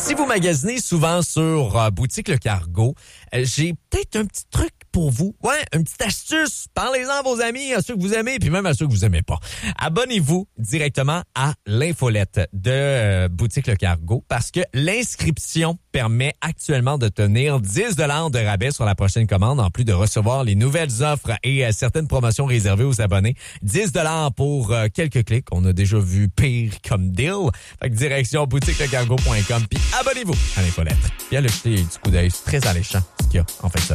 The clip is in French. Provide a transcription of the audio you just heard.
Si vous magasinez souvent sur Boutique Le Cargo, j'ai peut-être un petit truc pour vous. Ouais, une petite astuce. Parlez-en à vos amis, à ceux que vous aimez, puis même à ceux que vous aimez pas. Abonnez-vous directement à l'infolette de Boutique Le Cargo parce que l'inscription permet actuellement de tenir 10 $ de rabais sur la prochaine commande, en plus de recevoir les nouvelles offres et certaines promotions réservées aux abonnés. 10 $ pour quelques clics. On a déjà vu pire comme deal. Fait que direction boutiquelecargo.com, puis abonnez-vous à l'infolette. Puis allez jeter du coup d'œil. C'est très alléchant ce qu'il y a en fait ça.